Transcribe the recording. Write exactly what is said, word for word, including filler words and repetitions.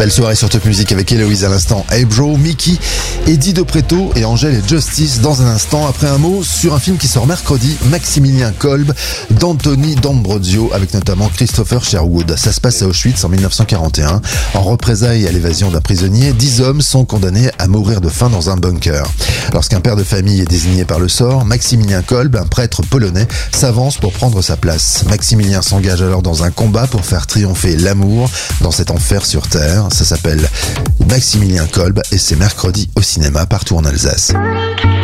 Belle soirée sur Top Music avec Héloïse à l'instant, Hey Bro, Mickey, Eddie De Pretto et Angèle et Justice dans un instant. Après un mot sur un film qui sort mercredi, Maximilien Kolb, d'Anthony D'Ambrosio, avec notamment Christopher Sherwood. Ça se passe à Auschwitz en mille neuf cent quarante et un. En représailles à l'évasion d'un prisonnier, dix hommes sont condamnés à mourir de faim dans un bunker. Lorsqu'un père de famille est désigné par le sort, Maximilien Kolb, un prêtre polonais, s'avance pour prendre sa place. Maximilien s'engage alors dans un combat pour faire triompher l'amour dans cet enfer sur Terre. Ça s'appelle Maximilien Kolb et c'est mercredi au cinéma partout en Alsace.